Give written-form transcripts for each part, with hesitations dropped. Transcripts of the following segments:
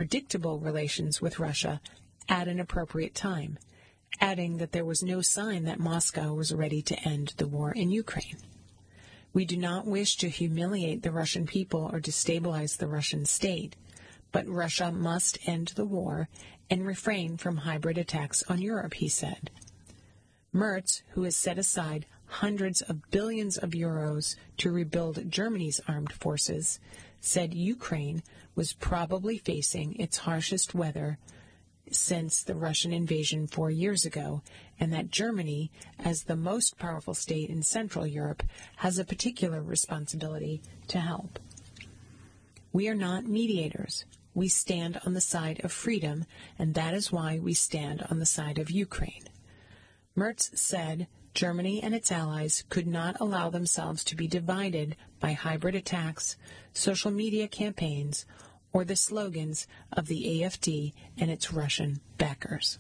predictable relations with Russia at an appropriate time, adding that there was no sign that Moscow was ready to end the war in Ukraine. We do not wish to humiliate the Russian people or destabilize the Russian state, but Russia must end the war and refrain from hybrid attacks on Europe, he said. Merz, who has set aside hundreds of billions of euros to rebuild Germany's armed forces, said Ukraine was probably facing its harshest weather since the Russian invasion 4 years ago, and that Germany, as the most powerful state in Central Europe, has a particular responsibility to help. We are not mediators. We stand on the side of freedom, and that is why we stand on the side of Ukraine. Merz said Germany and its allies could not allow themselves to be divided by hybrid attacks, social media campaigns, or the slogans of the AfD and its Russian backers.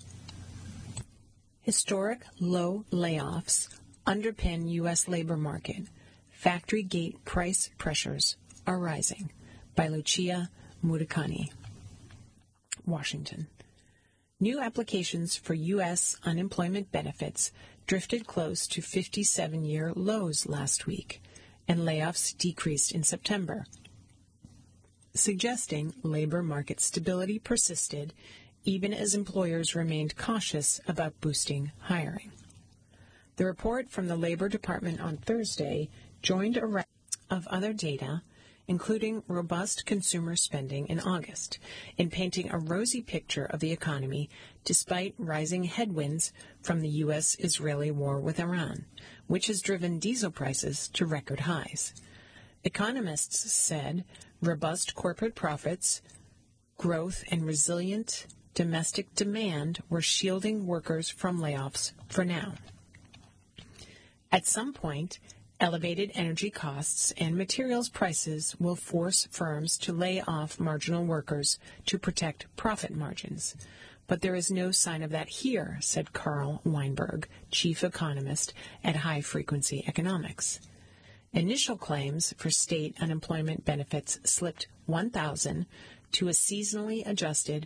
Historic low layoffs underpin U.S. labor market. Factory gate price pressures are rising. By Lucia Murakami. Washington. New applications for U.S. unemployment benefits drifted close to 57-year lows last week, and layoffs decreased in September, suggesting labor market stability persisted even as employers remained cautious about boosting hiring. The report from the Labor Department on Thursday joined a round of other data, including robust consumer spending in August, in painting a rosy picture of the economy despite rising headwinds from the U.S.-Israeli war with Iran, which has driven diesel prices to record highs. Economists said robust corporate profits, growth, and resilient domestic demand were shielding workers from layoffs for now. At some point, elevated energy costs and materials prices will force firms to lay off marginal workers to protect profit margins. But there is no sign of that here, said Carl Weinberg, chief economist at High Frequency Economics. Initial claims for state unemployment benefits slipped 1,000 to a seasonally adjusted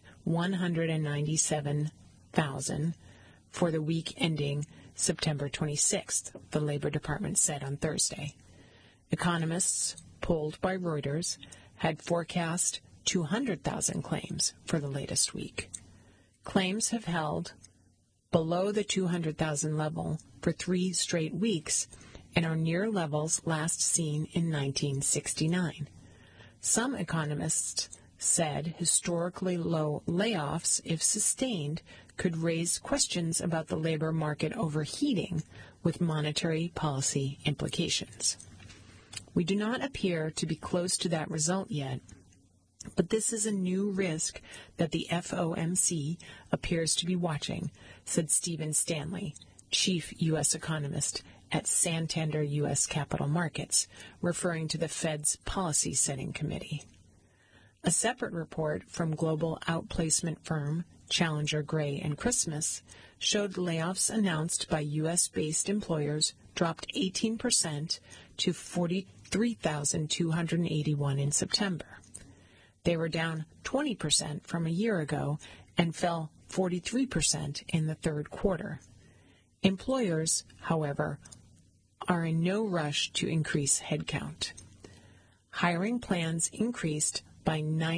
197,000 for the week ending September 26th, the Labor Department said on Thursday. Economists, polled by Reuters, had forecast 200,000 claims for the latest week. Claims have held below the 200,000 level for 3 straight weeks and are near levels last seen in 1969. Some economists said historically low layoffs, if sustained, could raise questions about the labor market overheating with monetary policy implications. We do not appear to be close to that result yet, but this is a new risk that the FOMC appears to be watching, said Stephen Stanley, chief U.S. economist at Santander U.S. Capital Markets, referring to the Fed's policy-setting committee. A separate report from global outplacement firm Challenger, Gray & Christmas showed layoffs announced by U.S.-based employers dropped 18% to 43,281 in September. They were down 20% from a year ago and fell 43% in the third quarter. Employers, however, are in no rush to increase headcount. Hiring plans increased by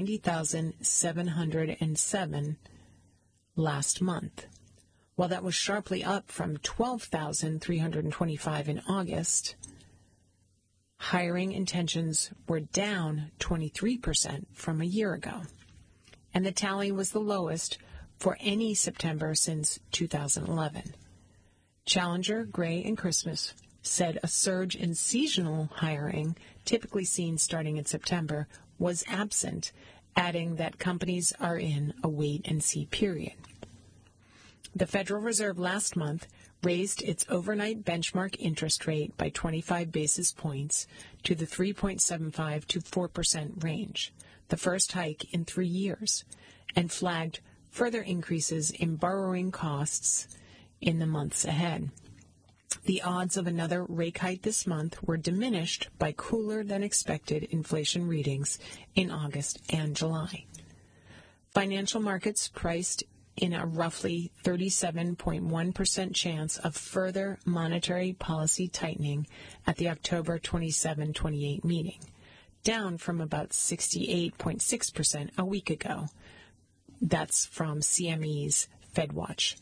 90,707 last month. While that was sharply up from 12,325 in August, hiring intentions were down 23% from a year ago, and the tally was the lowest for any September since 2011. Challenger, Gray & Christmas said a surge in seasonal hiring, typically seen starting in September, was absent, adding that companies are in a wait-and-see period. The Federal Reserve last month raised its overnight benchmark interest rate by 25 basis points to the 3.75 to 4% range, the first hike in 3 years, and flagged further increases in borrowing costs in the months ahead. The odds of another rate hike this month were diminished by cooler-than-expected inflation readings in August and July. Financial markets priced in a roughly 37.1% chance of further monetary policy tightening at the October 27-28 meeting, down from about 68.6% a week ago. That's from CME's FedWatch.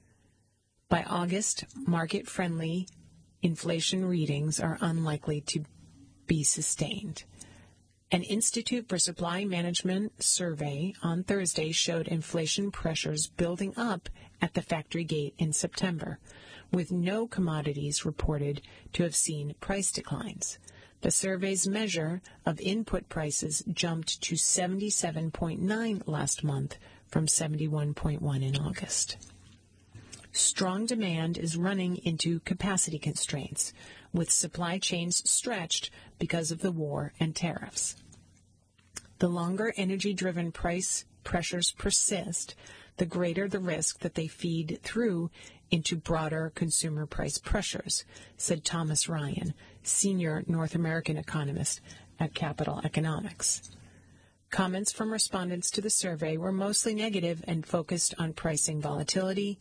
By August, market-friendly inflation readings are unlikely to be sustained. An Institute for Supply Management survey on Thursday showed inflation pressures building up at the factory gate in September, with no commodities reported to have seen price declines. The survey's measure of input prices jumped to 77.9 last month from 71.1 in August. Strong demand is running into capacity constraints, with supply chains stretched because of the war and tariffs. The longer energy-driven price pressures persist, the greater the risk that they feed through into broader consumer price pressures, said Thomas Ryan, senior North American economist at Capital Economics. Comments from respondents to the survey were mostly negative and focused on pricing volatility,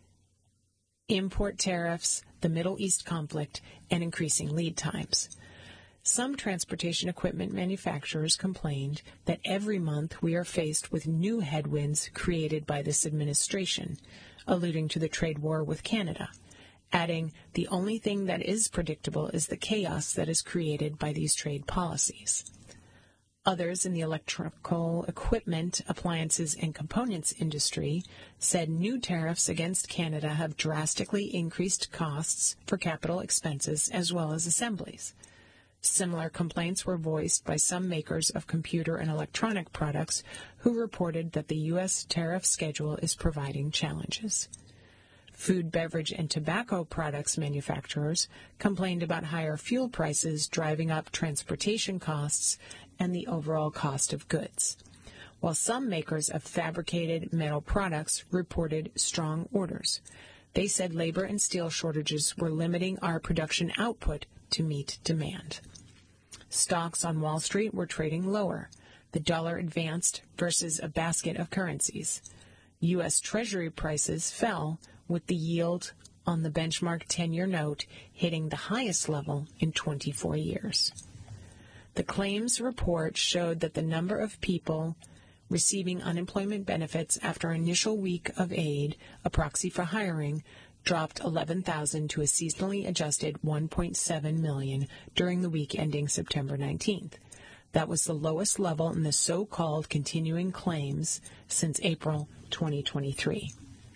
import tariffs, the Middle East conflict, and increasing lead times. Some transportation equipment manufacturers complained that every month we are faced with new headwinds created by this administration, alluding to the trade war with Canada, adding, "The only thing that is predictable is the chaos that is created by these trade policies." Others in the electrical equipment, appliances, and components industry said new tariffs against Canada have drastically increased costs for capital expenses as well as assemblies. Similar complaints were voiced by some makers of computer and electronic products who reported that the U.S. tariff schedule is providing challenges. Food, beverage, and tobacco products manufacturers complained about higher fuel prices driving up transportation costs and the overall cost of goods, while some makers of fabricated metal products reported strong orders. They said labor and steel shortages were limiting our production output to meet demand. Stocks on Wall Street were trading lower. The dollar advanced versus a basket of currencies. U.S. Treasury prices fell, with the yield on the benchmark 10-year note hitting the highest level in 24 years. The claims report showed that the number of people receiving unemployment benefits after initial week of aid, a proxy for hiring, dropped 11,000 to a seasonally adjusted 1.7 million during the week ending September 19th. That was the lowest level in the so-called continuing claims since April 2023.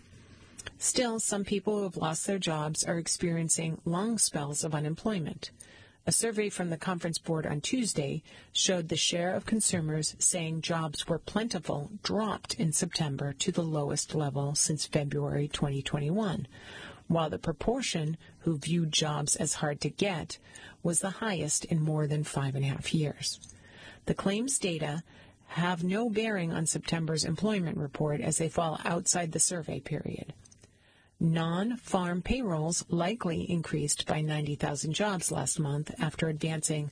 Still, some people who have lost their jobs are experiencing long spells of unemployment. A survey from the Conference Board on Tuesday showed the share of consumers saying jobs were plentiful dropped in September to the lowest level since February 2021, while the proportion who viewed jobs as hard to get was the highest in more than 5.5 years. The claims data have no bearing on September's employment report as they fall outside the survey period. Non-farm payrolls likely increased by 90,000 jobs last month after advancing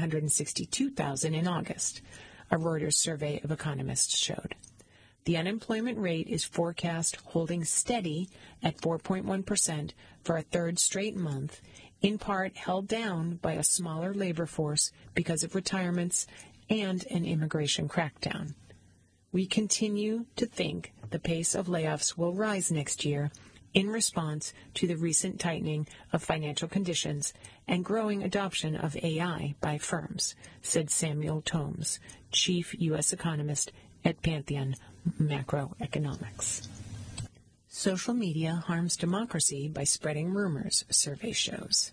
162,000 in August, a Reuters survey of economists showed. The unemployment rate is forecast holding steady at 4.1% for a third straight month, in part held down by a smaller labor force because of retirements and an immigration crackdown. We continue to think the pace of layoffs will rise next year in response to the recent tightening of financial conditions and growing adoption of AI by firms, said Samuel Tomes, chief U.S. economist at Pantheon Macroeconomics. Social media harms democracy by spreading rumors, survey shows.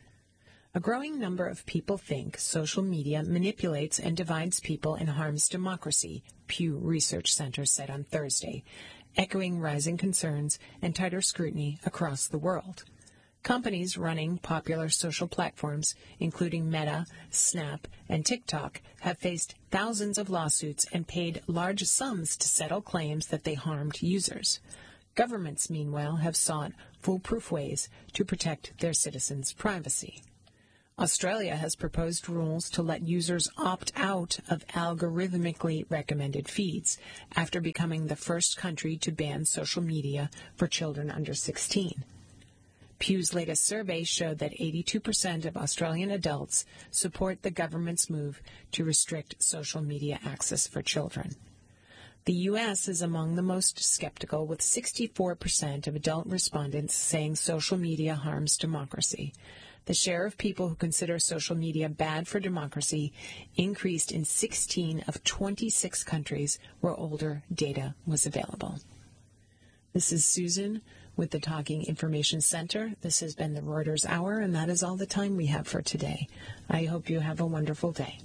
A growing number of people think social media manipulates and divides people and harms democracy, Pew Research Center said on Thursday, echoing rising concerns and tighter scrutiny across the world. Companies running popular social platforms, including Meta, Snap, and TikTok, have faced thousands of lawsuits and paid large sums to settle claims that they harmed users. Governments, meanwhile, have sought foolproof ways to protect their citizens' privacy. Australia has proposed rules to let users opt out of algorithmically recommended feeds after becoming the first country to ban social media for children under 16. Pew's latest survey showed that 82% of Australian adults support the government's move to restrict social media access for children. The U.S. is among the most skeptical, with 64% of adult respondents saying social media harms democracy. The share of people who consider social media bad for democracy increased in 16 of 26 countries where older data was available. This is Susan with the Talking Information Center. This has been the Reuters Hour, and that is all the time we have for today. I hope you have a wonderful day.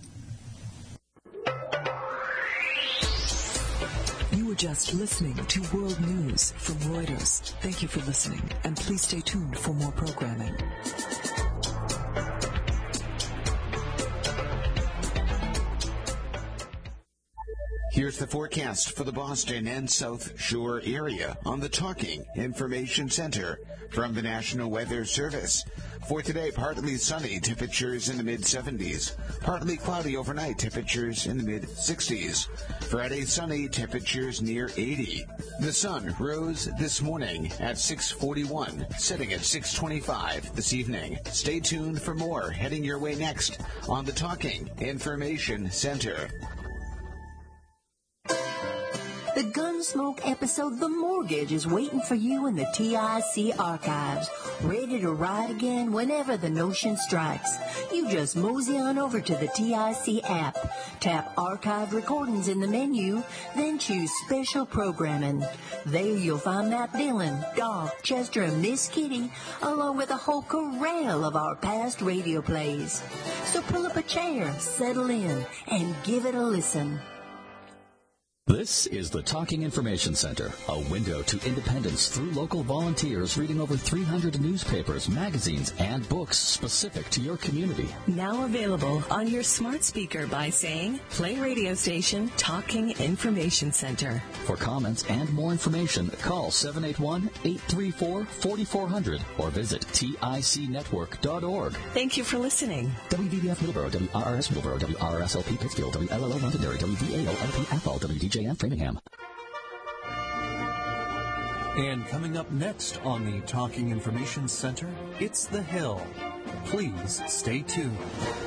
You were just listening to World News from Reuters. Thank you for listening, and please stay tuned for more programming. Here's the forecast for the Boston and South Shore area on the Talking Information Center from the National Weather Service. For today, partly sunny, temperatures in the mid-70s. Partly cloudy overnight, temperatures in the mid-60s. Friday, sunny, temperatures near 80. The sun rose this morning at 6:41, setting at 6:25 this evening. Stay tuned for more heading your way next on the Talking Information Center. The Gunsmoke episode The Mortgage is waiting for you in the TIC archives, ready to ride again whenever the notion strikes. You just mosey on over to the TIC app, tap Archive Recordings in the menu, then choose Special Programming. There you'll find Matt Dillon, Doc, Chester, and Miss Kitty, along with a whole corral of our past radio plays. So pull up a chair, settle in, and give it a listen. This is the Talking Information Center, a window to independence through local volunteers reading over 300 newspapers, magazines, and books specific to your community. Now available on your smart speaker by saying, play radio station Talking Information Center. For comments and more information, call 781-834-4400 or visit ticnetwork.org. Thank you for listening. WVBF Middleborough, WRRS Middleborough, WRSLP Pittsfield, WLLO Londonderry, WVALP Athol, WDJM Framingham. And coming up next on the Talking Information Center, it's The Hill. Please stay tuned.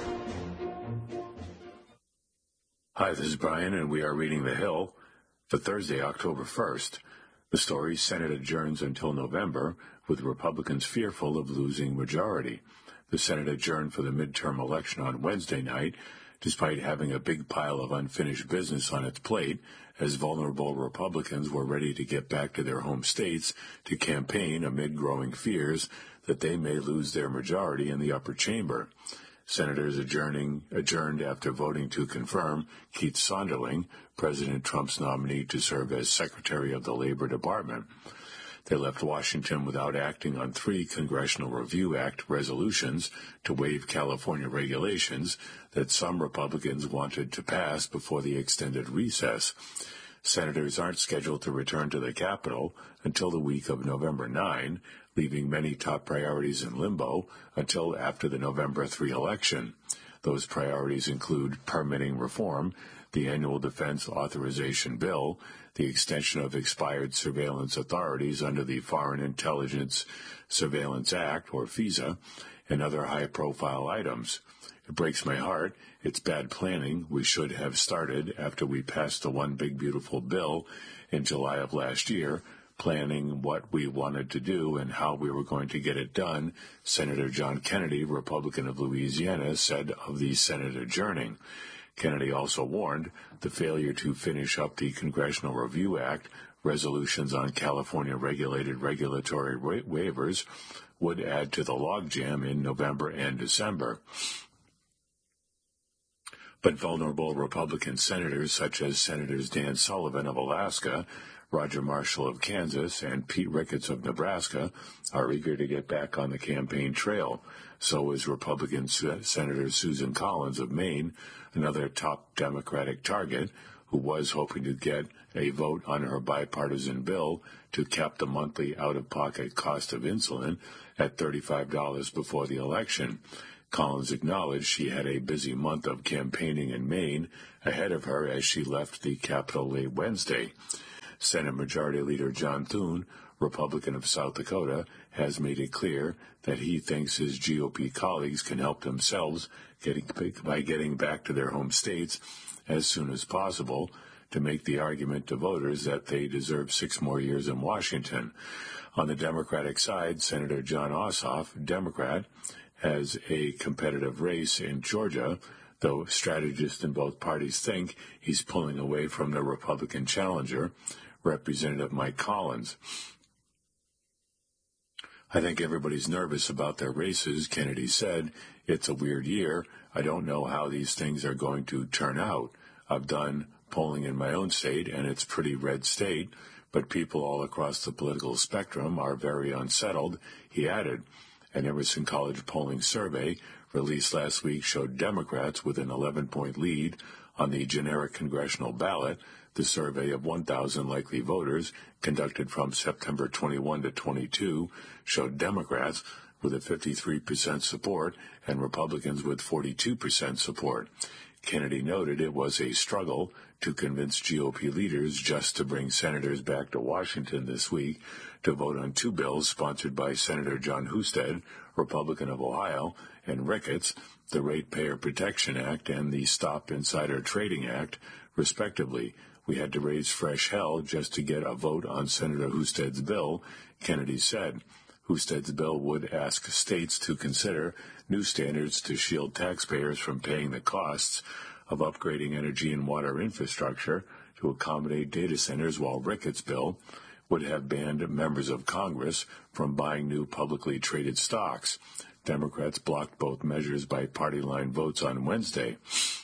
Hi, this is Brian, and we are reading The Hill for Thursday, October 1st. The story, Senate adjourns until November, with Republicans fearful of losing majority. The Senate adjourned for the midterm election on Wednesday night, despite having a big pile of unfinished business on its plate, as vulnerable Republicans were ready to get back to their home states to campaign amid growing fears that they may lose their majority in the upper chamber. Senators adjourned after voting to confirm Keith Sonderling, President Trump's nominee to serve as Secretary of the Labor Department. They left Washington without acting on 3 Congressional Review Act resolutions to waive California regulations that some Republicans wanted to pass before the extended recess. Senators aren't scheduled to return to the Capitol until the week of November 9, leaving many top priorities in limbo until after the November 3 election. Those priorities include permitting reform, the annual defense authorization bill, the extension of expired surveillance authorities under the Foreign Intelligence Surveillance Act, or FISA, and other high-profile items. It breaks my heart. It's bad planning. We should have started after we passed the One Big Beautiful Bill in July of last year, planning what we wanted to do and how we were going to get it done, Senator John Kennedy, Republican of Louisiana, said of the Senate adjourning. Kennedy also warned the failure to finish up the Congressional Review Act, resolutions on California regulated regulatory waivers, would add to the logjam in November and December. But vulnerable Republican senators, such as Senators Dan Sullivan of Alaska, Roger Marshall of Kansas, and Pete Ricketts of Nebraska, are eager to get back on the campaign trail. So is Republican Senator Susan Collins of Maine, another top Democratic target, who was hoping to get a vote on her bipartisan bill to cap the monthly out-of-pocket cost of insulin at $35 before the election. Collins acknowledged she had a busy month of campaigning in Maine ahead of her as she left the Capitol late Wednesday. Senate Majority Leader John Thune, Republican of South Dakota, has made it clear that he thinks his GOP colleagues can help themselves by getting back to their home states as soon as possible to make the argument to voters that they deserve 6 more years in Washington. On the Democratic side, Senator Jon Ossoff, Democrat, has a competitive race in Georgia, though strategists in both parties think he's pulling away from the Republican challenger, Representative Mike Collins. I think everybody's nervous about their races, Kennedy said. It's a weird year. I don't know how these things are going to turn out. I've done polling in my own state, and it's a pretty red state, but people all across the political spectrum are very unsettled, he added. An Emerson College polling survey released last week showed Democrats with an 11-point lead on the generic congressional ballot. The survey of 1,000 likely voters, conducted from September 21 to 22, showed Democrats with a 53% support and Republicans with 42% support. Kennedy noted it was a struggle to convince GOP leaders just to bring senators back to Washington this week to vote on 2 bills sponsored by Senator John Husted, Republican of Ohio, and Ricketts, the Ratepayer Protection Act and the Stop Insider Trading Act, respectively. We had to raise fresh hell just to get a vote on Senator Husted's bill, Kennedy said. Husted's bill would ask states to consider new standards to shield taxpayers from paying the costs of upgrading energy and water infrastructure to accommodate data centers, while Ricketts' bill would have banned members of Congress from buying new publicly traded stocks. Democrats blocked both measures by party-line votes on Wednesday.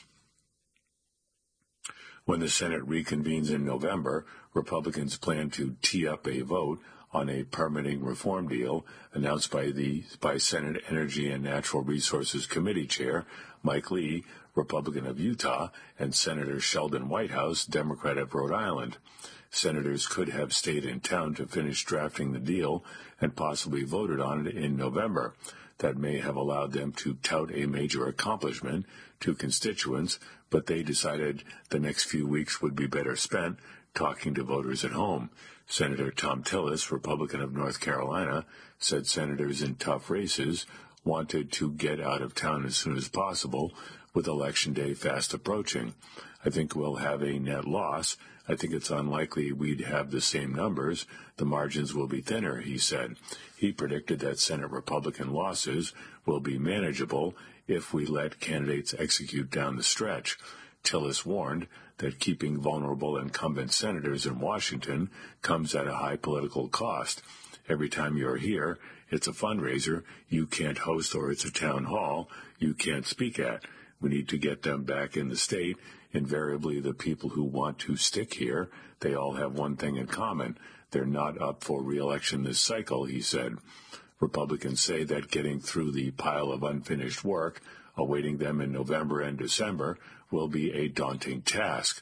When the Senate reconvenes in November, Republicans plan to tee up a vote on a permitting reform deal announced by Senate Energy and Natural Resources Committee Chair Mike Lee, Republican of Utah, and Senator Sheldon Whitehouse, Democrat of Rhode Island. Senators could have stayed in town to finish drafting the deal and possibly voted on it in November. That may have allowed them to tout a major accomplishment to constituents, but they decided the next few weeks would be better spent talking to voters at home. Senator Thom Tillis, Republican of North Carolina, said senators in tough races wanted to get out of town as soon as possible, with Election Day fast approaching. I think we'll have a net loss. I think it's unlikely we'd have the same numbers. The margins will be thinner, he said. He predicted that Senate Republican losses will be manageable if we let candidates execute down the stretch. Tillis warned that keeping vulnerable incumbent senators in Washington comes at a high political cost. Every time you're here, it's a fundraiser you can't host, or it's a town hall you can't speak at. We need to get them back in the state. Invariably, the people who want to stick here, they all have one thing in common. They're not up for re-election this cycle, he said. Republicans say that getting through the pile of unfinished work awaiting them in November and December will be a daunting task.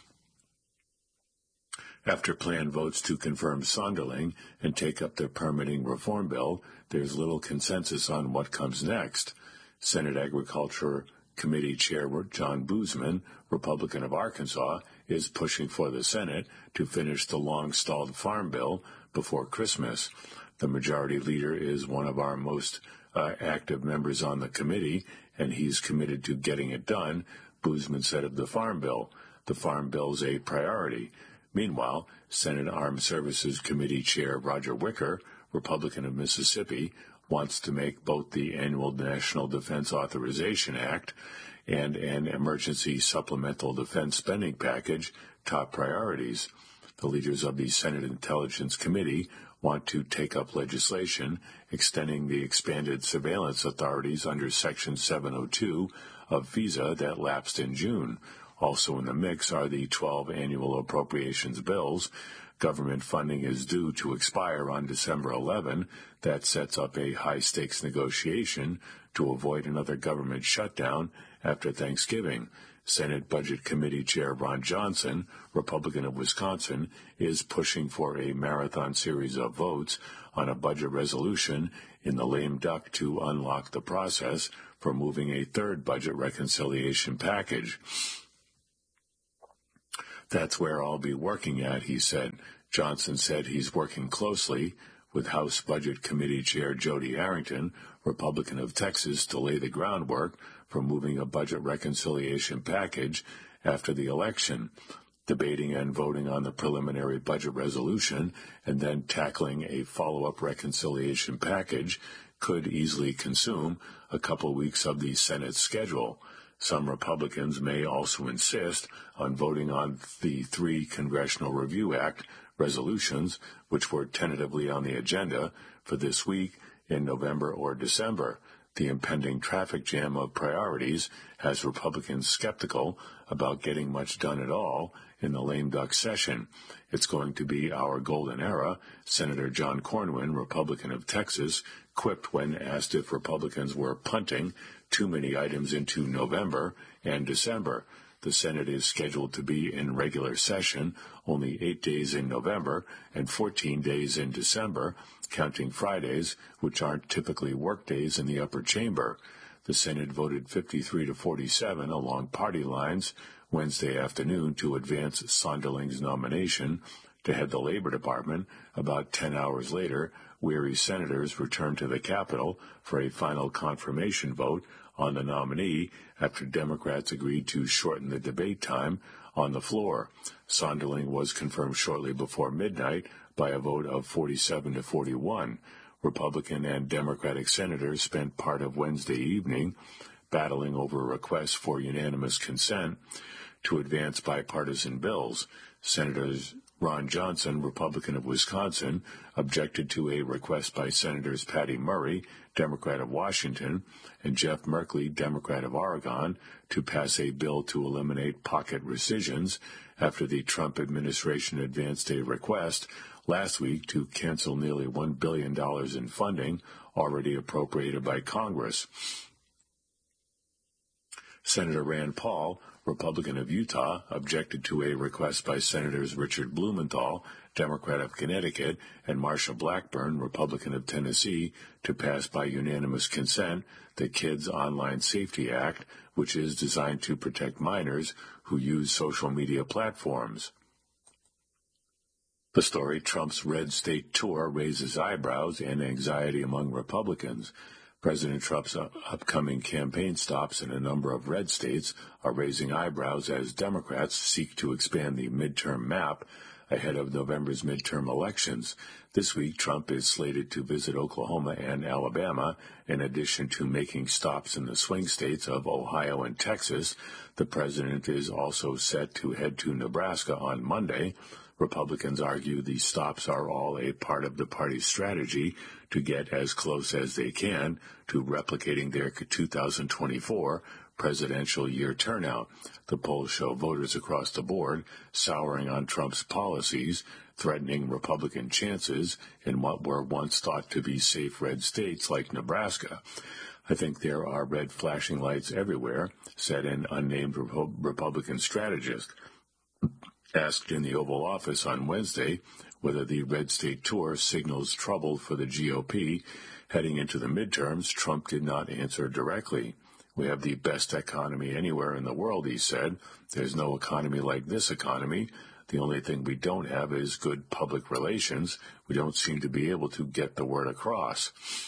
After planned votes to confirm Sonderling and take up the permitting reform bill, there's little consensus on what comes next. Senate Agriculture Committee Chair John Boozman, Republican of Arkansas, is pushing for the Senate to finish the long-stalled farm bill before Christmas. The majority leader is one of our most active members on the committee, and he's committed to getting it done, Boozman said of the farm bill. The farm bill is a priority. Meanwhile, Senate Armed Services Committee Chair Roger Wicker, Republican of Mississippi, wants to make both the annual National Defense Authorization Act and an emergency supplemental defense spending package top priorities. The leaders of the Senate Intelligence Committee want to take up legislation extending the expanded surveillance authorities under Section 702 of FISA that lapsed in June. Also in the mix are the 12 annual appropriations bills. Government funding is due to expire on December 11. That sets up a high-stakes negotiation to avoid another government shutdown after Thanksgiving. Senate Budget Committee Chair Ron Johnson, Republican of Wisconsin, is pushing for a marathon series of votes on a budget resolution in the lame duck to unlock the process for moving a third budget reconciliation package. "That's where I'll be working at," he said. Johnson said he's working closely with House Budget Committee Chair Jody Arrington, Republican of Texas, to lay the groundwork for moving a budget reconciliation package after the election, debating and voting on the preliminary budget resolution, and then tackling a follow-up reconciliation package could easily consume a couple weeks of the Senate's schedule. Some Republicans may also insist on voting on the 3 Congressional Review Act resolutions, which were tentatively on the agenda for this week in November or December. The impending traffic jam of priorities has Republicans skeptical about getting much done at all in the lame duck session. "It's going to be our golden era," Senator John Cornyn, Republican of Texas, quipped when asked if Republicans were punting too many items into November and December. The Senate is scheduled to be in regular session only 8 days in November and 14 days in December, counting Fridays, which aren't typically work days in the upper chamber. The Senate voted 53 to 47 along party lines Wednesday afternoon to advance Sonderling's nomination to head the Labor Department. About 10 hours later, weary senators returned to the Capitol for a final confirmation vote on the nominee after Democrats agreed to shorten the debate time on the floor. Sonderling was confirmed shortly before midnight by a vote of 47 to 41. Republican and Democratic senators spent part of Wednesday evening battling over requests for unanimous consent to advance bipartisan bills. Senators Ron Johnson, Republican of Wisconsin, objected to a request by Senators Patty Murray, Democrat of Washington, and Jeff Merkley, Democrat of Oregon, to pass a bill to eliminate pocket rescissions after the Trump administration advanced a request last week to cancel nearly $1 billion in funding already appropriated by Congress. Senator Rand Paul, Republican of Utah, objected to a request by Senators Richard Blumenthal, Democrat of Connecticut, and Marsha Blackburn, Republican of Tennessee, to pass by unanimous consent the Kids Online Safety Act, which is designed to protect minors who use social media platforms. The story, Trump's red state tour raises eyebrows and anxiety among Republicans. President Trump's upcoming campaign stops in a number of red states are raising eyebrows as Democrats seek to expand the midterm map ahead of November's midterm elections. This week, Trump is slated to visit Oklahoma and Alabama, in addition to making stops in the swing states of Ohio and Texas. The president is also set to head to Nebraska on Monday. Republicans argue these stops are all a part of the party's strategy to get as close as they can to replicating their 2024 presidential year turnout. The polls show voters across the board souring on Trump's policies, threatening Republican chances in what were once thought to be safe red states like Nebraska. "I think there are red flashing lights everywhere," said an unnamed Republican strategist. Asked in the Oval Office on Wednesday whether the red state tour signals trouble for the GOP heading into the midterms, Trump did not answer directly. "We have the best economy anywhere in the world," he said. "There's no economy like this economy. The only thing we don't have is good public relations. We don't seem to be able to get the word across."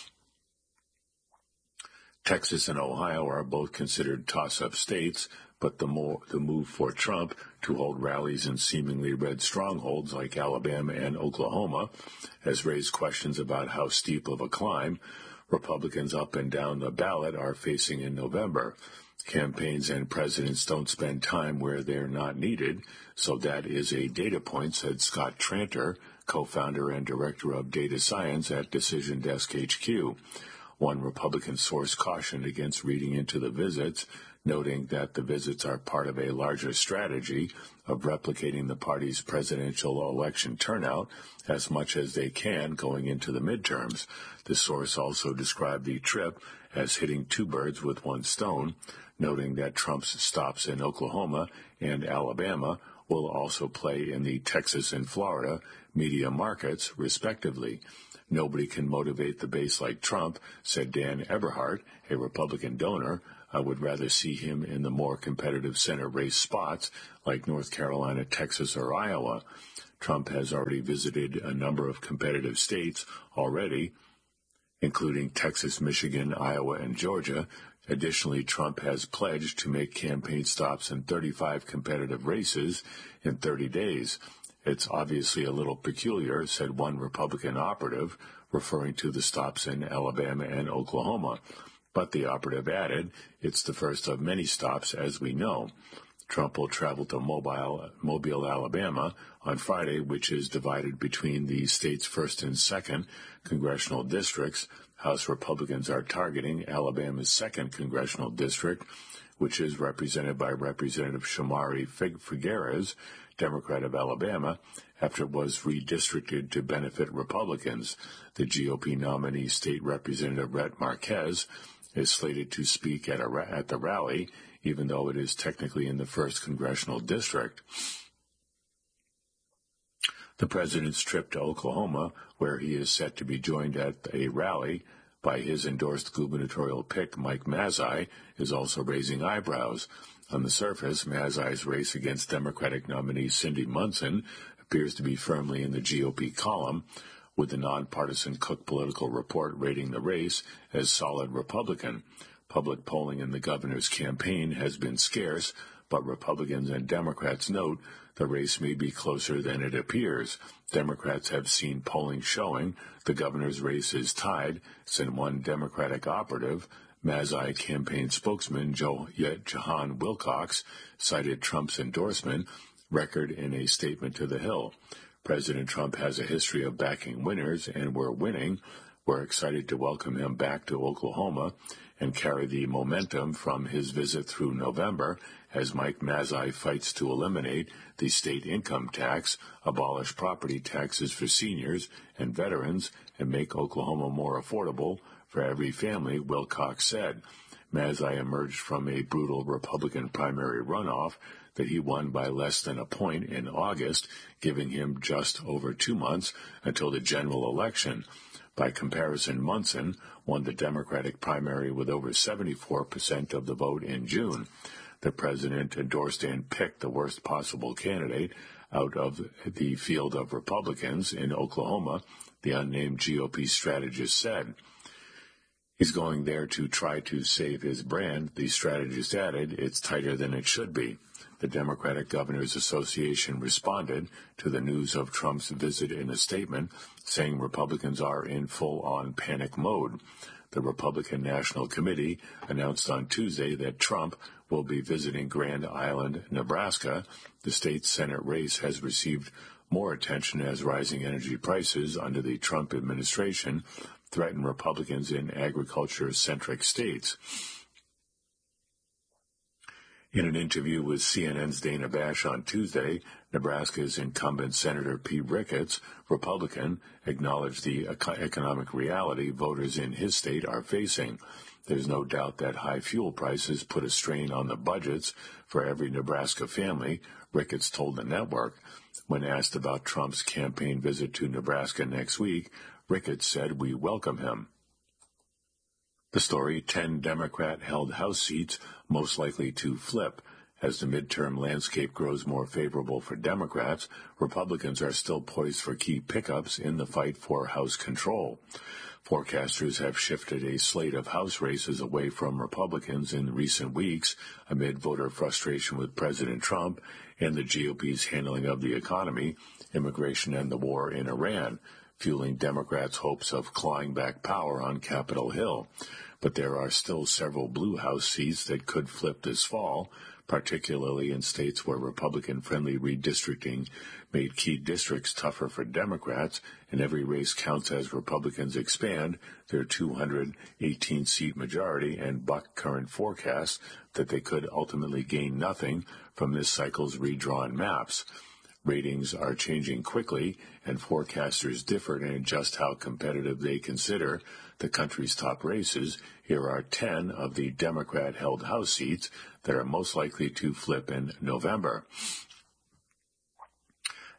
Texas and Ohio are both considered toss-up states, but the move for Trump to hold rallies in seemingly red strongholds like Alabama and Oklahoma has raised questions about how steep of a climb Republicans up and down the ballot are facing in November. Campaigns and presidents don't spend time where they're not needed, so that is a data point, said Scott Tranter, co-founder and director of data science at Decision Desk HQ. One Republican source cautioned against reading into the visits, noting that the visits are part of a larger strategy of replicating the party's presidential election turnout as much as they can going into the midterms. The source also described the trip as hitting two birds with one stone, noting that Trump's stops in Oklahoma and Alabama will also play in the Texas and Florida media markets, respectively. Nobody can motivate the base like Trump, said Dan Eberhart, a Republican donor. I would rather see him in the more competitive Senate race spots like North Carolina, Texas, or Iowa. Trump has already visited a number of competitive states already, including Texas, Michigan, Iowa, and Georgia. Additionally, Trump has pledged to make campaign stops in 35 competitive races in 30 days. It's obviously a little peculiar, said one Republican operative, referring to the stops in Alabama and Oklahoma. But the operative added, it's the first of many stops, as we know. Trump will travel to Mobile, Alabama on Friday, which is divided between the state's 1st and 2nd congressional districts. House Republicans are targeting Alabama's 2nd congressional district, which is represented by Representative Shamari Figueres, Democrat of Alabama, after it was redistricted to benefit Republicans. The GOP nominee, State Representative Rhett Marquez, is slated to speak at the rally, even though it is technically in the 1st congressional district. The president's trip to Oklahoma, where he is set to be joined at a rally by his endorsed gubernatorial pick, Mike Mazzei, is also raising eyebrows. On the surface, Mazzei's race against Democratic nominee Cindy Munson appears to be firmly in the GOP column, with the nonpartisan Cook Political Report rating the race as solid Republican. Public polling in the governor's campaign has been scarce, but Republicans and Democrats note the race may be closer than it appears. Democrats have seen polling showing the governor's race is tied, said one Democratic operative. Mazzei campaign spokesman Jahan Wilcox cited Trump's endorsement record in a statement to The Hill. President Trump has a history of backing winners, and we're winning. We're excited to welcome him back to Oklahoma and carry the momentum from his visit through November as Mike Mazzei fights to eliminate the state income tax, abolish property taxes for seniors and veterans, and make Oklahoma more affordable for every family, Wilcox said. Mazzei emerged from a brutal Republican primary runoff that he won by less than a point in August, giving him just over 2 months until the general election. By comparison, Munson won the Democratic primary with over 74% of the vote in June. The president endorsed and picked the worst possible candidate out of the field of Republicans in Oklahoma, the unnamed GOP strategist said. He's going there to try to save his brand, the strategist added. It's tighter than it should be. The Democratic Governors Association responded to the news of Trump's visit in a statement, saying Republicans are in full-on panic mode. The Republican National Committee announced on Tuesday that Trump will be visiting Grand Island, Nebraska. The state's Senate race has received more attention as rising energy prices under the Trump administration threaten Republicans in agriculture-centric states. In an interview with CNN's Dana Bash on Tuesday, Nebraska's incumbent Senator Pete Ricketts, Republican, acknowledged the economic reality voters in his state are facing. There's no doubt that high fuel prices put a strain on the budgets for every Nebraska family, Ricketts told the network. When asked about Trump's campaign visit to Nebraska next week, Ricketts said, "We welcome him." The story, 10 Democrat-held House seats most likely to flip. As the midterm landscape grows more favorable for Democrats, Republicans are still poised for key pickups in the fight for House control. Forecasters have shifted a slate of House races away from Republicans in recent weeks amid voter frustration with President Trump and the GOP's handling of the economy, immigration, and the war in Iran, fueling Democrats' hopes of clawing back power on Capitol Hill. But there are still several blue House seats that could flip this fall, particularly in states where Republican-friendly redistricting made key districts tougher for Democrats, and every race counts as Republicans expand their 218-seat majority and buck current forecasts that they could ultimately gain nothing from this cycle's redrawn maps. Ratings are changing quickly, and forecasters differ in just how competitive they consider the country's top races. Here are 10 of the Democrat-held House seats that are most likely to flip in November.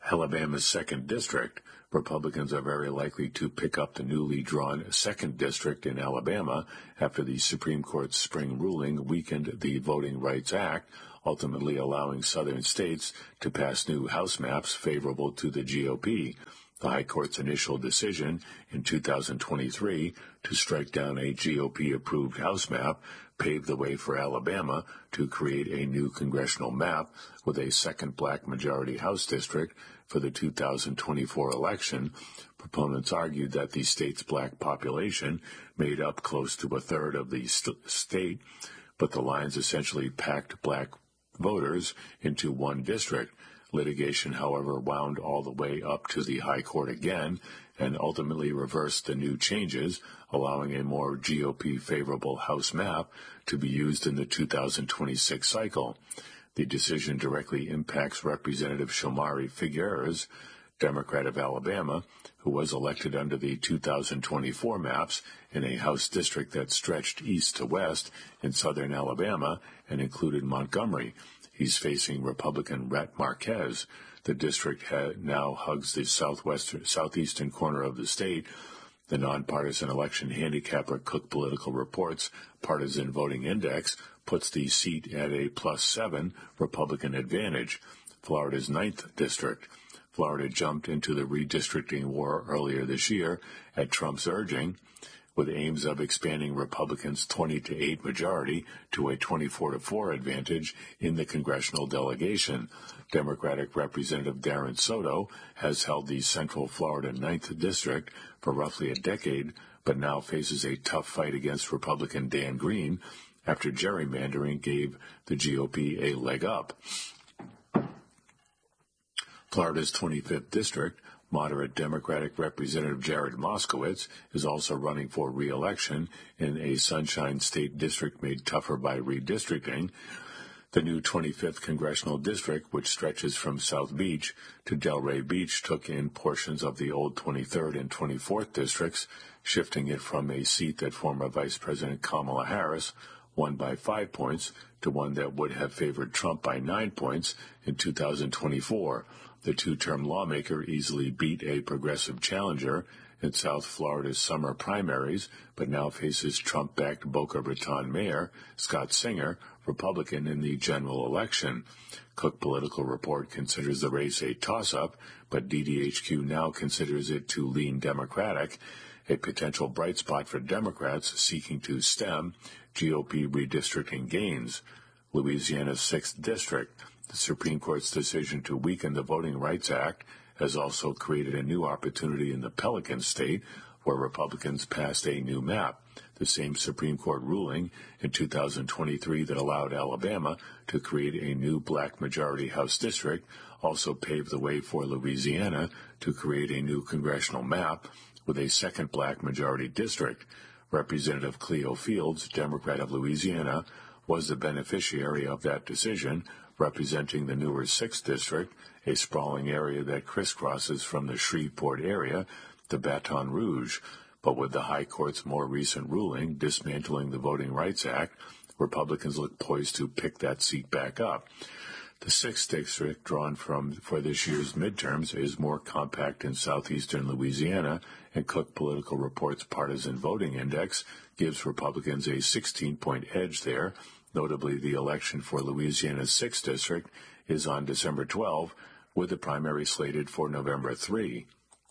Alabama's 2nd District, Republicans are very likely to pick up the newly drawn 2nd District in Alabama after the Supreme Court's spring ruling weakened the Voting Rights Act, ultimately allowing southern states to pass new House maps favorable to the GOP. The High Court's initial decision in 2023 to strike down a GOP-approved House map paved the way for Alabama to create a new congressional map with a second black majority House district for the 2024 election. Proponents argued that the state's black population made up close to a third of the state, but the lines essentially packed black voters into one district. Litigation, however, wound all the way up to the High Court again and ultimately reversed the new changes, allowing a more GOP-favorable House map to be used in the 2026 cycle. The decision directly impacts Representative Shomari Figueres, Democrat of Alabama, who was elected under the 2024 maps in a House district that stretched east to west in southern Alabama and included Montgomery. He's facing Republican Rhett Marquez. The district now hugs the southeastern corner of the state. The nonpartisan election handicapper Cook Political Reports Partisan Voting Index puts the seat at a +7 Republican advantage. Florida's 9th district. Florida jumped into the redistricting war earlier this year at Trump's urging, with aims of expanding Republicans' 20-8 majority to a 24-4 advantage in the congressional delegation. Democratic Representative Darren Soto has held the Central Florida 9th District for roughly a decade, but now faces a tough fight against Republican Dan Green after gerrymandering gave the GOP a leg up. Florida's 25th District, moderate Democratic Representative Jared Moskowitz is also running for re-election in a Sunshine State district made tougher by redistricting. The new 25th Congressional District, which stretches from South Beach to Delray Beach, took in portions of the old 23rd and 24th districts, shifting it from a seat that former Vice President Kamala Harris won by 5 points to one that would have favored Trump by 9 points in 2024. The two-term lawmaker easily beat a progressive challenger in South Florida's summer primaries, but now faces Trump-backed Boca Raton Mayor Scott Singer, Republican, in the general election. Cook Political Report considers the race a toss-up, but DDHQ now considers it to lean Democratic, a potential bright spot for Democrats seeking to stem GOP redistricting gains. Louisiana's 6th District. The Supreme Court's decision to weaken the Voting Rights Act has also created a new opportunity in the Pelican State, where Republicans passed a new map. The same Supreme Court ruling in 2023 that allowed Alabama to create a new black majority House district also paved the way for Louisiana to create a new congressional map with a second black majority district. Representative Cleo Fields, Democrat of Louisiana, was the beneficiary of that decision, representing the newer 6th District, a sprawling area that crisscrosses from the Shreveport area to Baton Rouge. But with the High Court's more recent ruling dismantling the Voting Rights Act, Republicans look poised to pick that seat back up. The 6th District, drawn for this year's midterms, is more compact in southeastern Louisiana, and Cook Political Report's Partisan Voting Index gives Republicans a 16-point edge there. Notably, the election for Louisiana's 6th District is on December 12, with the primary slated for November 3.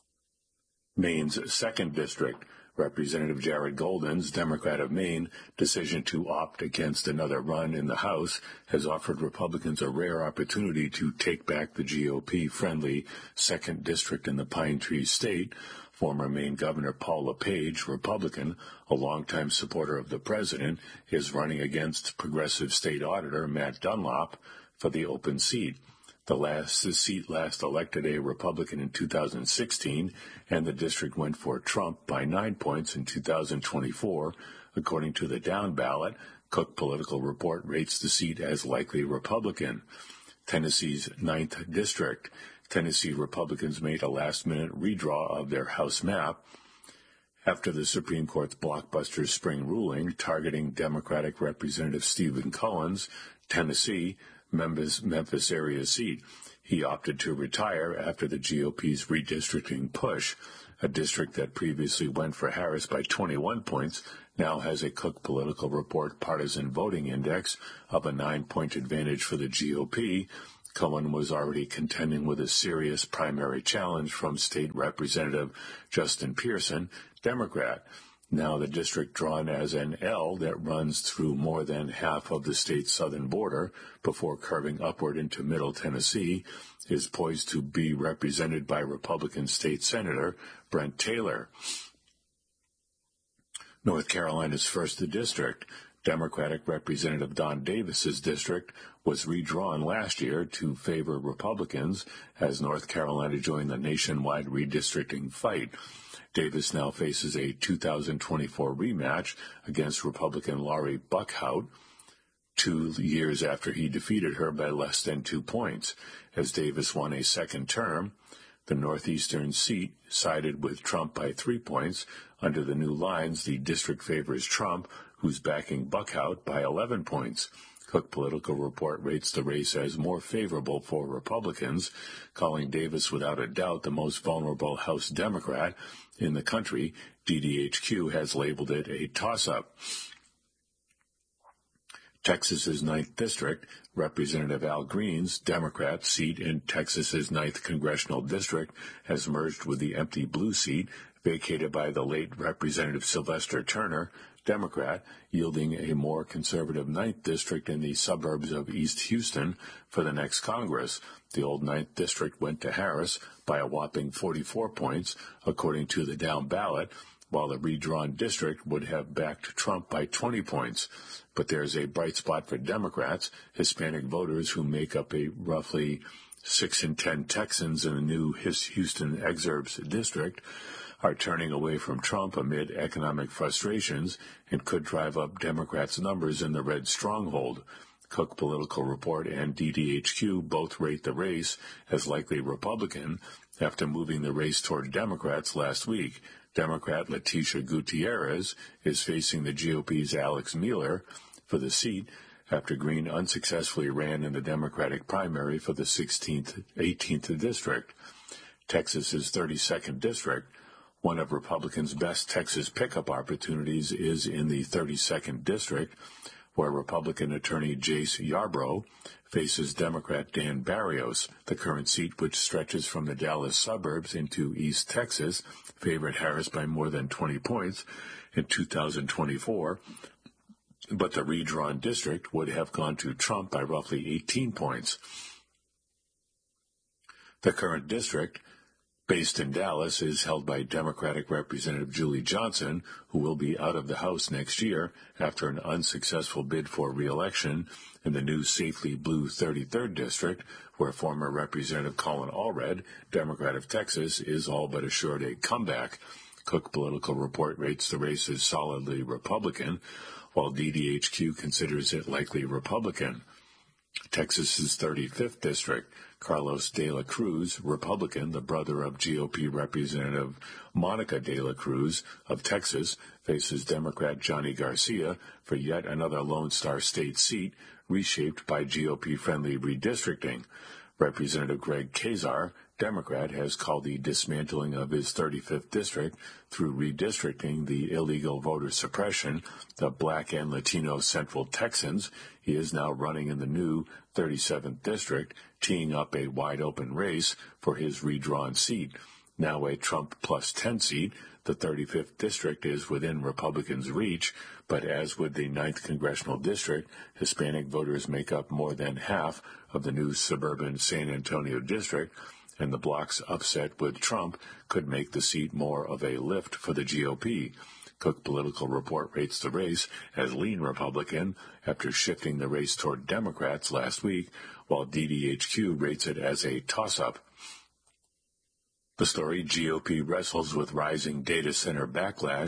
Maine's 2nd District. Representative Jared Golden's, Democrat of Maine, decision to opt against another run in the House has offered Republicans a rare opportunity to take back the GOP-friendly 2nd District in the Pine Tree State. Former Maine Governor Paul LePage, Republican, a longtime supporter of the president, is running against progressive state auditor Matt Dunlop for the open seat. The seat last elected a Republican in 2016, and the district went for Trump by 9 points in 2024. According to the down ballot, Cook Political Report rates the seat as likely Republican. Tennessee's 9th District. Tennessee Republicans made a last-minute redraw of their House map after the Supreme Court's blockbuster spring ruling targeting Democratic Representative Stephen Cohen's Tennessee Memphis area seat. He opted to retire after the GOP's redistricting push. A district that previously went for Harris by 21 points now has a Cook Political Report partisan voting index of a 9-point advantage for the GOP. Cohen was already contending with a serious primary challenge from State Representative Justin Pearson, Democrat. Now the district, drawn as an L that runs through more than half of the state's southern border before curving upward into Middle Tennessee, is poised to be represented by Republican State Senator Brent Taylor. North Carolina's 1st District, Democratic Representative Don Davis's district, was redrawn last year to favor Republicans as North Carolina joined the nationwide redistricting fight. Davis now faces a 2024 rematch against Republican Laurie Buckhout, 2 years after he defeated her by less than 2 points. As Davis won a second term, the northeastern seat sided with Trump by 3 points. Under the new lines, the district favors Trump, who's backing Buckhout, by 11 points. Cook Political Report rates the race as more favorable for Republicans, calling Davis without a doubt the most vulnerable House Democrat in the country. DDHQ has labeled it a toss-up. Texas's 9th District, Representative Al Green's Democrat seat in Texas's 9th Congressional District, has merged with the empty blue seat vacated by the late Representative Sylvester Turner, Democrat, yielding a more conservative 9th District in the suburbs of East Houston for the next Congress. The old 9th District went to Harris by a whopping 44 points, according to the down ballot, while the redrawn district would have backed Trump by 20 points. But there's a bright spot for Democrats. Hispanic voters, who make up a roughly 6 in 10 Texans in the new Houston Exurbs district, are turning away from Trump amid economic frustrations and could drive up Democrats' numbers in the red stronghold. Cook Political Report and DDHQ both rate the race as likely Republican after moving the race toward Democrats last week. Democrat Leticia Gutierrez is facing the GOP's Alex Mueller for the seat after Green unsuccessfully ran in the Democratic primary for the 18th District. Texas's 32nd District, one of Republicans' best Texas pickup opportunities, is in the 32nd District, where Republican attorney Jace Yarbrough faces Democrat Dan Barrios. The current seat, which stretches from the Dallas suburbs into East Texas, favored Harris by more than 20 points in 2024, but the redrawn district would have gone to Trump by roughly 18 points. The current district, based in Dallas, is held by Democratic Representative Julie Johnson, who will be out of the House next year after an unsuccessful bid for re-election in the new safely blue 33rd District, where former Representative Colin Allred, Democrat of Texas, is all but assured a comeback. Cook Political Report rates the race as solidly Republican, while DDHQ considers it likely Republican. Texas's 35th District, Carlos de la Cruz, Republican, the brother of GOP Representative Monica de la Cruz of Texas, faces Democrat Johnny Garcia for yet another Lone Star State seat reshaped by GOP-friendly redistricting. Representative Greg Casar, Democrat, has called the dismantling of his 35th District through redistricting the illegal voter suppression of Black and Latino Central Texans. He is now running in the new 37th District, teeing up a wide-open race for his redrawn seat. Now a Trump plus 10 seat, the 35th District is within Republicans' reach, but as with the 9th Congressional District, Hispanic voters make up more than half of the new suburban San Antonio District, and the bloc's upset with Trump could make the seat more of a lift for the GOP. Cook Political Report rates the race as lean Republican after shifting the race toward Democrats last week, while DDHQ rates it as a toss-up. The story: GOP wrestles with rising data center backlash,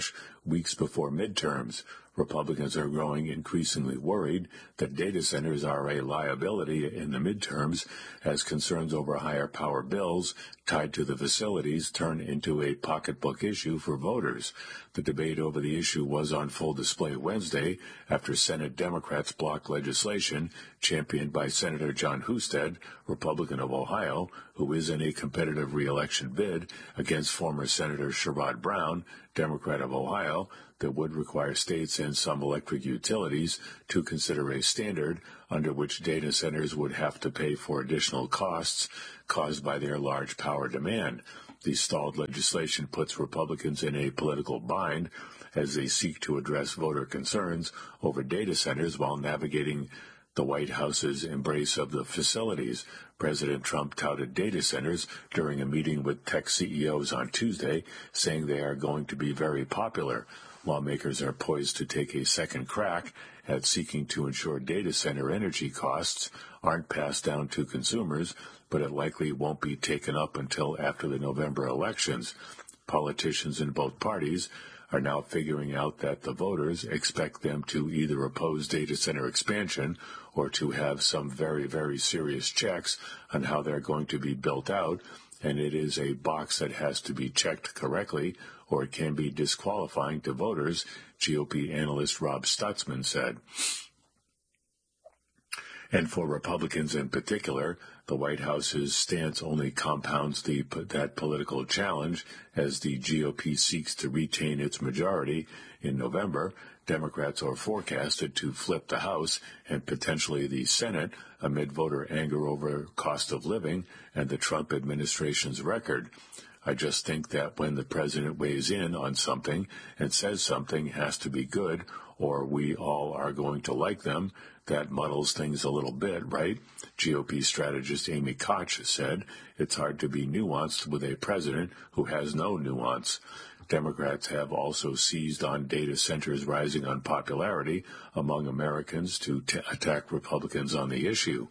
weeks before midterms. Republicans are growing increasingly worried that data centers are a liability in the midterms as concerns over higher power bills tied to the facilities turn into a pocketbook issue for voters. The debate over the issue was on full display Wednesday after Senate Democrats blocked legislation championed by Senator John Husted, Republican of Ohio, who is in a competitive re-election bid against former Senator Sherrod Brown, Democrat of Ohio, that would require states and some electric utilities to consider a standard under which data centers would have to pay for additional costs caused by their large power demand. The stalled legislation puts Republicans in a political bind as they seek to address voter concerns over data centers while navigating the White House's embrace of the facilities. President Trump touted data centers during a meeting with tech CEOs on Tuesday, saying they are going to be very popular. Lawmakers are poised to take a second crack at seeking to ensure data center energy costs aren't passed down to consumers, but it likely won't be taken up until after the November elections. Politicians in both parties are now figuring out that the voters expect them to either oppose data center expansion or to have some very, very serious checks on how they're going to be built out, and it is a box that has to be checked correctly or it can be disqualifying to voters, GOP analyst Rob Stutzman said. And for Republicans in particular, the White House's stance only compounds that political challenge as the GOP seeks to retain its majority. In November, Democrats are forecasted to flip the House and potentially the Senate amid voter anger over cost of living and the Trump administration's record. I just think that when the president weighs in on something and says something has to be good or we all are going to like them, that muddles things a little bit, right? GOP strategist Amy Koch said it's hard to be nuanced with a president who has no nuance. Democrats have also seized on data centers' rising unpopularity among Americans to attack Republicans on the issue.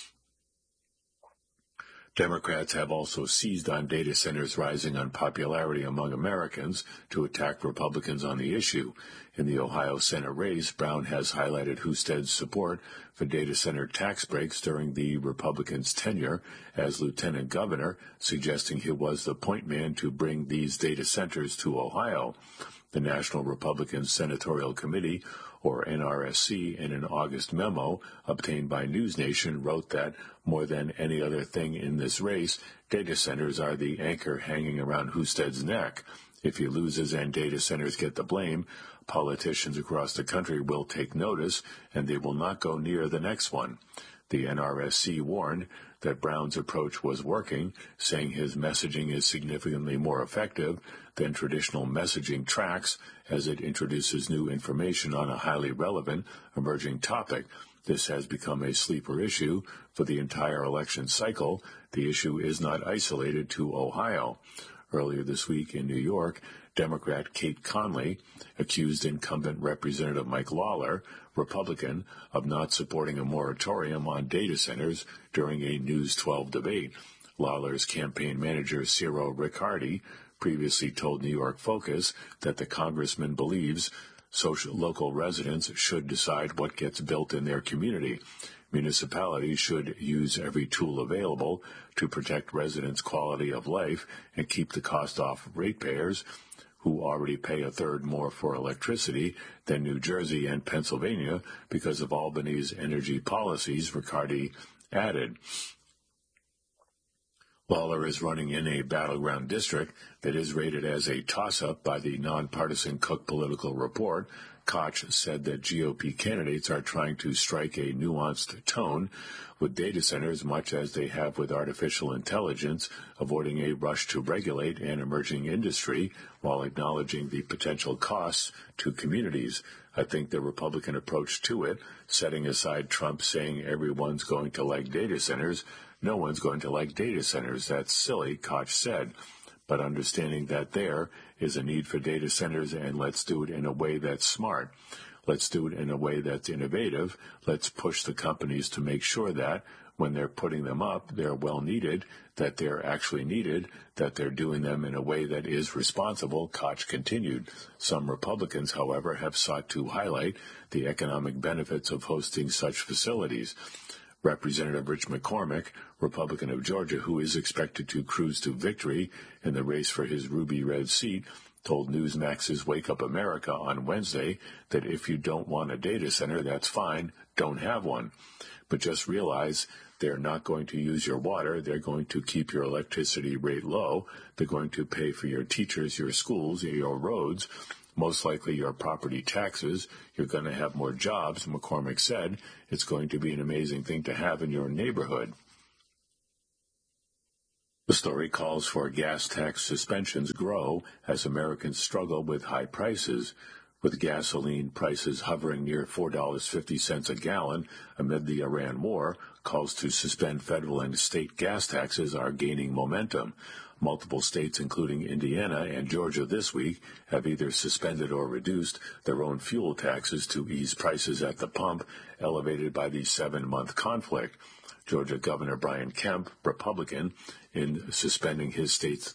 Democrats have also seized on data centers' rising unpopularity among Americans to attack Republicans on the issue. In the Ohio Senate race, Brown has highlighted Husted's support for data center tax breaks during the Republicans' tenure as lieutenant governor, suggesting he was the point man to bring these data centers to Ohio. The National Republican Senatorial Committee, or NRSC, in an August memo obtained by NewsNation, wrote that more than any other thing in this race, data centers are the anchor hanging around Husted's neck. If he loses and data centers get the blame, politicians across the country will take notice and they will not go near the next one. The NRSC warned that Brown's approach was working, saying his messaging is significantly more effective than traditional messaging tracks as it introduces new information on a highly relevant emerging topic. This has become a sleeper issue for the entire election cycle. The issue is not isolated to Ohio. Earlier this week in New York, Democrat Kate Conley accused incumbent Representative Mike Lawler, Republican, of not supporting a moratorium on data centers during a News 12 debate. Lawler's campaign manager, Ciro Riccardi, previously told New York Focus that the congressman believes local residents should decide what gets built in their community. Municipalities should use every tool available to protect residents' quality of life and keep the cost off ratepayers, who already pay a third more for electricity than New Jersey and Pennsylvania because of Albany's energy policies, Riccardi added. Lawler is running in a battleground district that is rated as a toss-up by the nonpartisan Cook Political Report. Koch said that GOP candidates are trying to strike a nuanced tone with data centers, much as they have with artificial intelligence, avoiding a rush to regulate an emerging industry while acknowledging the potential costs to communities. I think the Republican approach to it, setting aside Trump saying everyone's going to like data centers, no one's going to like data centers. That's silly, Koch said. But understanding that there is a need for data centers, and let's do it in a way that's smart. Let's do it in a way that's innovative. Let's push the companies to make sure that when they're putting them up, they're well needed, that they're actually needed, that they're doing them in a way that is responsible, Koch continued. Some Republicans, however, have sought to highlight the economic benefits of hosting such facilities. Representative Rich McCormick, Republican of Georgia, who is expected to cruise to victory in the race for his ruby red seat, told Newsmax's Wake Up America on Wednesday that if you don't want a data center, that's fine, don't have one. But just realize they're not going to use your water, they're going to keep your electricity rate low, they're going to pay for your teachers, your schools, your roads, most likely your property taxes, you're going to have more jobs, McCormick said. It's going to be an amazing thing to have in your neighborhood. The story calls for gas tax suspensions grow as Americans struggle with high prices, with gasoline prices hovering near $4.50 a gallon amid the Iran war. Calls to suspend federal and state gas taxes are gaining momentum. Multiple states, including Indiana and Georgia this week, have either suspended or reduced their own fuel taxes to ease prices at the pump, elevated by the 7-month conflict. Georgia Governor Brian Kemp, Republican, in suspending his state's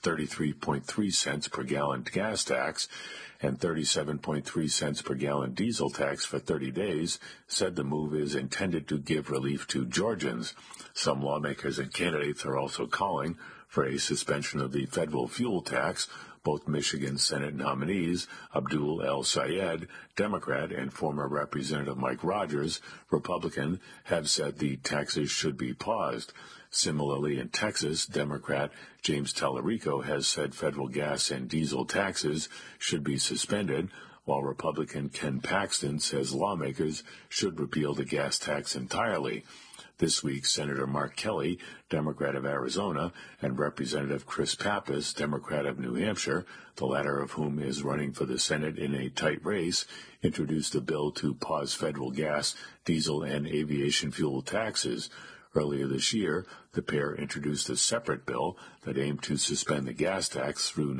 33.3 cents per gallon gas tax and 37.3 cents per gallon diesel tax for 30 days, said the move is intended to give relief to Georgians. Some lawmakers and candidates are also calling for a suspension of the federal fuel tax. Both Michigan Senate nominees, Abdul El-Sayed, Democrat, and former Representative Mike Rogers, Republican, have said the taxes should be paused. Similarly, in Texas, Democrat James Tallarico has said federal gas and diesel taxes should be suspended, while Republican Ken Paxton says lawmakers should repeal the gas tax entirely. This week, Senator Mark Kelly, Democrat of Arizona, and Representative Chris Pappas, Democrat of New Hampshire, the latter of whom is running for the Senate in a tight race, introduced a bill to pause federal gas, diesel, and aviation fuel taxes. Earlier this year, the pair introduced a separate bill that aimed to suspend the gas tax through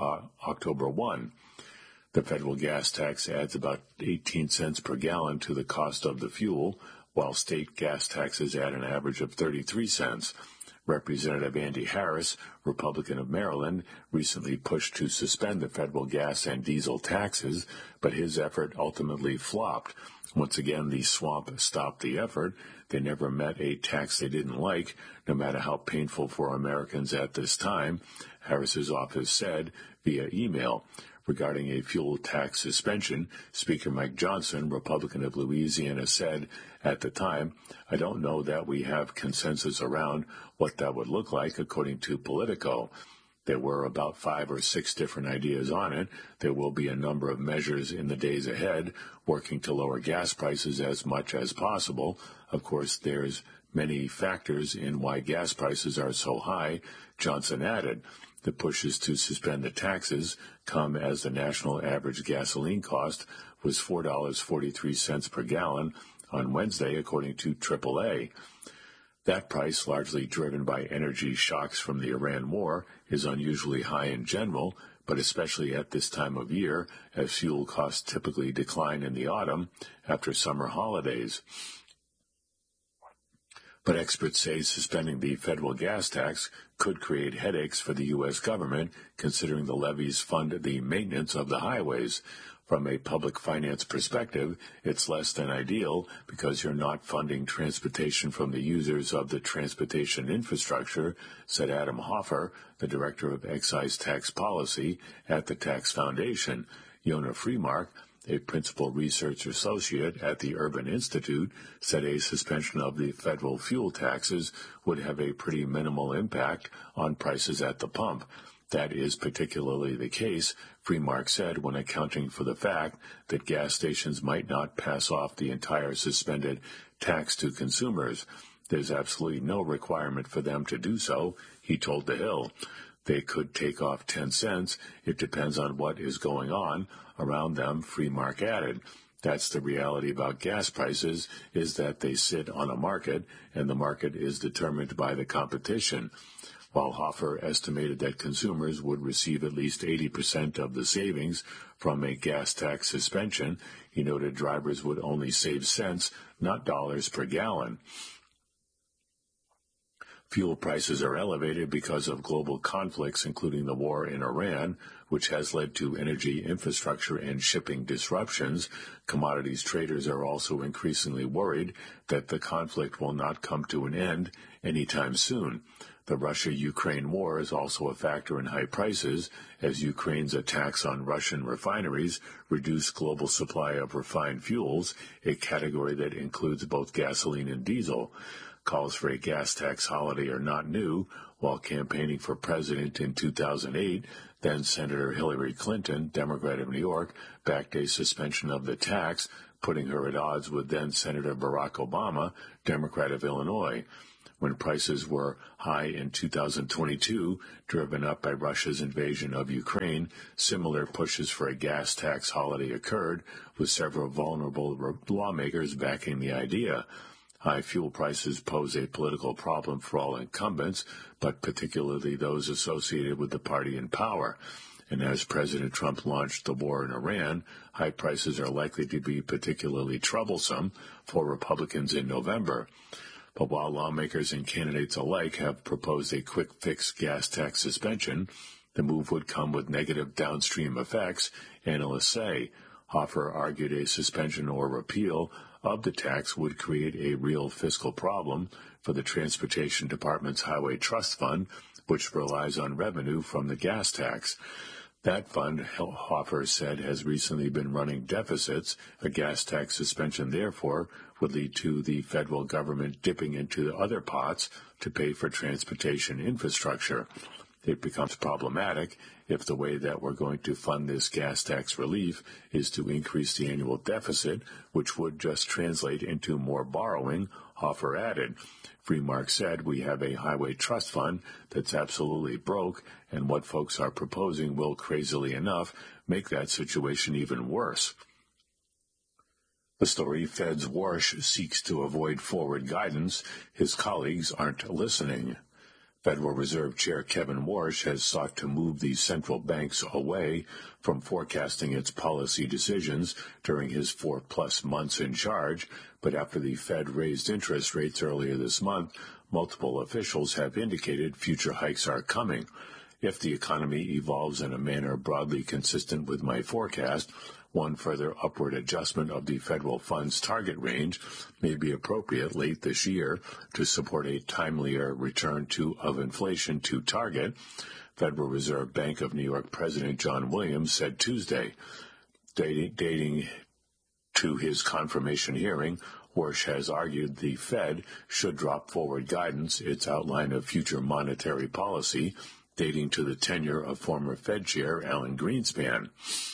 October 1. The federal gas tax adds about 18 cents per gallon to the cost of the fuel, while state gas taxes add an average of 33 cents. Representative Andy Harris, Republican of Maryland, recently pushed to suspend the federal gas and diesel taxes, but his effort ultimately flopped. Once again, the swamp stopped the effort. They never met a tax they didn't like, no matter how painful for Americans at this time, Harris's office said via email. Regarding a fuel tax suspension, Speaker Mike Johnson, Republican of Louisiana, said at the time, "I don't know that we have consensus around what that would look like," according to Politico. There were about 5 or 6 different ideas on it. There will be a number of measures in the days ahead, working to lower gas prices as much as possible. Of course, there's many factors in why gas prices are so high, Johnson added. The pushes to suspend the taxes come as the national average gasoline cost was $4.43 per gallon on Wednesday, according to AAA. That price, largely driven by energy shocks from the Iran war, is unusually high in general, but especially at this time of year, as fuel costs typically decline in the autumn after summer holidays. But experts say suspending the federal gas tax could create headaches for the U.S. government, considering the levies fund the maintenance of the highways. From a public finance perspective, it's less than ideal because you're not funding transportation from the users of the transportation infrastructure, said Adam Hoffer, the director of excise tax policy at the Tax Foundation. Yona Freemark, a principal research associate at the Urban Institute, said a suspension of the federal fuel taxes would have a pretty minimal impact on prices at the pump. That is particularly the case, Freemark said, when accounting for the fact that gas stations might not pass off the entire suspended tax to consumers. There's absolutely no requirement for them to do so, he told The Hill. They could take off 10 cents. It depends on what is going on around them, Freemark added. That's the reality about gas prices, is that they sit on a market, and the market is determined by the competition. While Hoffer estimated that consumers would receive at least 80% of the savings from a gas tax suspension, he noted drivers would only save cents, not dollars per gallon. Fuel prices are elevated because of global conflicts, including the war in Iran, which has led to energy infrastructure and shipping disruptions. Commodities traders are also increasingly worried that the conflict will not come to an end anytime soon. The Russia-Ukraine war is also a factor in high prices, as Ukraine's attacks on Russian refineries reduce global supply of refined fuels, a category that includes both gasoline and diesel. Calls for a gas tax holiday are not new. While campaigning for president in 2008, then-Senator Hillary Clinton, Democrat of New York, backed a suspension of the tax, putting her at odds with then-Senator Barack Obama, Democrat of Illinois. When prices were high in 2022, driven up by Russia's invasion of Ukraine, similar pushes for a gas tax holiday occurred, with several vulnerable lawmakers backing the idea. High fuel prices pose a political problem for all incumbents, but particularly those associated with the party in power. And as President Trump launched the war in Iran, high prices are likely to be particularly troublesome for Republicans in November. But while lawmakers and candidates alike have proposed a quick-fix gas tax suspension, the move would come with negative downstream effects, analysts say. Hoffer argued a suspension or repeal of the tax would create a real fiscal problem for the Transportation Department's Highway Trust Fund, which relies on revenue from the gas tax. That fund, Hoffer said, has recently been running deficits. A gas tax suspension, therefore, would lead to the federal government dipping into the other pots to pay for transportation infrastructure. It becomes problematic if the way that we're going to fund this gas tax relief is to increase the annual deficit, which would just translate into more borrowing, Hoffer added. Freemark said, we have a highway trust fund that's absolutely broke, and what folks are proposing will, crazily enough, make that situation even worse. The story, Fed's Warsh seeks to avoid forward guidance. His colleagues aren't listening. Federal Reserve Chair Kevin Warsh has sought to move the central banks away from forecasting its policy decisions during his 4+ months in charge, but after the Fed raised interest rates earlier this month, multiple officials have indicated future hikes are coming. If the economy evolves in a manner broadly consistent with my forecast, one further upward adjustment of the federal funds target range may be appropriate late this year to support a timelier return of inflation to target, Federal Reserve Bank of New York President John Williams said Tuesday. Dating to his confirmation hearing, Warsh has argued the Fed should drop forward guidance, its outline of future monetary policy, dating to the tenure of former Fed Chair Alan Greenspan.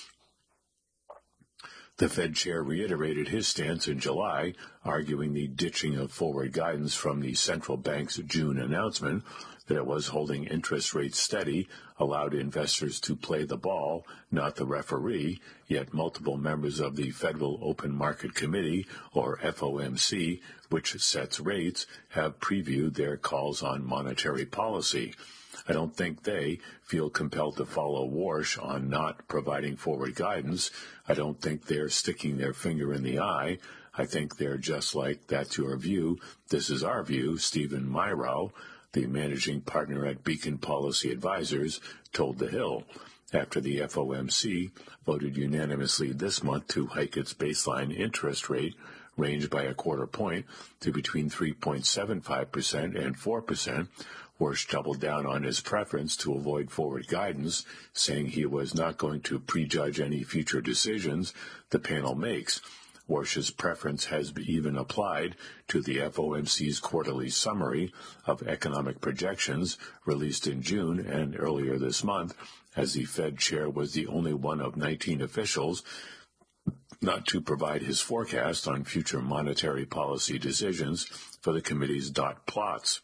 The Fed chair reiterated his stance in July, arguing the ditching of forward guidance from the central bank's June announcement that it was holding interest rates steady allowed investors to play the ball, not the referee, yet multiple members of the Federal Open Market Committee, or FOMC, which sets rates, have previewed their calls on monetary policy. I don't think they feel compelled to follow Warsh on not providing forward guidance. I don't think they're sticking their finger in the eye. I think they're just like, that's your view, this is our view, Stephen Myrow, the managing partner at Beacon Policy Advisors, told The Hill, after the FOMC voted unanimously this month to hike its baseline interest rate range by a quarter point to between 3.75% and 4%. Warsh doubled down on his preference to avoid forward guidance, saying he was not going to prejudge any future decisions the panel makes. Warsh's preference has even applied to the FOMC's quarterly summary of economic projections released in June and earlier this month, as the Fed chair was the only one of 19 officials not to provide his forecast on future monetary policy decisions for the committee's dot plots.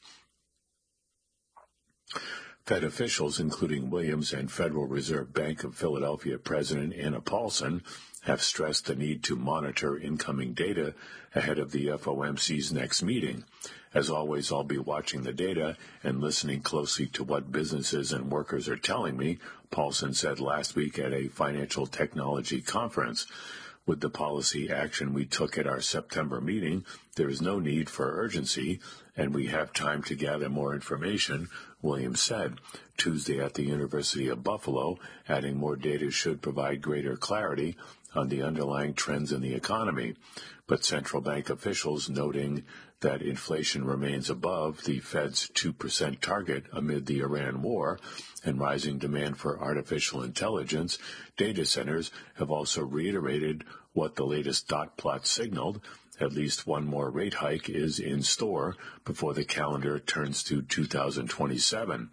Fed officials, including Williams and Federal Reserve Bank of Philadelphia President Anna Paulson, have stressed the need to monitor incoming data ahead of the FOMC's next meeting. As always, I'll be watching the data and listening closely to what businesses and workers are telling me, Paulson said last week at a financial technology conference. With the policy action we took at our September meeting, there is no need for urgency, and we have time to gather more information, Williams said Tuesday at the University of Buffalo, adding more data should provide greater clarity on the underlying trends in the economy. But central bank officials noting that inflation remains above the Fed's 2% target amid the Iran war and rising demand for artificial intelligence, data centers have also reiterated what the latest dot plot signaled. At least one more rate hike is in store before the calendar turns to 2027.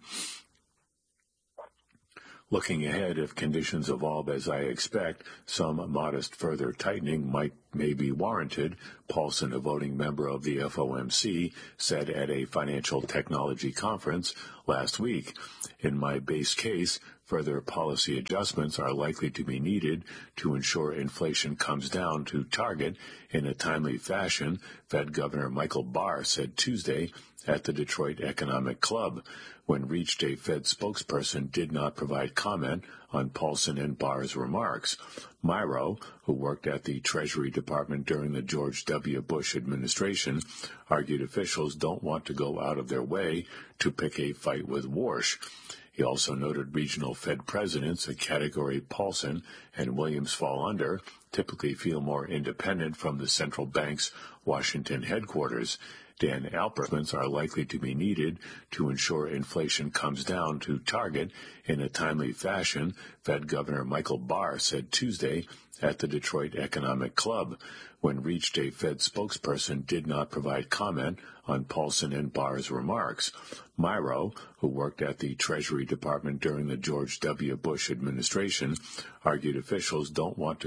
Looking ahead, if conditions evolve as I expect, some modest further tightening may be warranted, Paulson, a voting member of the FOMC, said at a financial technology conference last week. In my base case, further policy adjustments are likely to be needed to ensure inflation comes down to target in a timely fashion, Fed Governor Michael Barr said Tuesday at the Detroit Economic Club. When reached, a Fed spokesperson did not provide comment on Paulson and Barr's remarks. Myrow, who worked at the Treasury Department during the George W. Bush administration, argued officials don't want to go out of their way to pick a fight with Warsh. He also noted regional Fed presidents, a category Paulson and Williams fall under, typically feel more independent from the central bank's Washington headquarters. Dan Alpertments are likely to be needed to ensure inflation comes down to target in a timely fashion, Fed Governor Michael Barr said Tuesday at the Detroit Economic Club. When reached, a Fed spokesperson did not provide comment on Paulson and Barr's remarks. Myrow, who worked at the Treasury Department during the George W. Bush administration, argued officials don't want to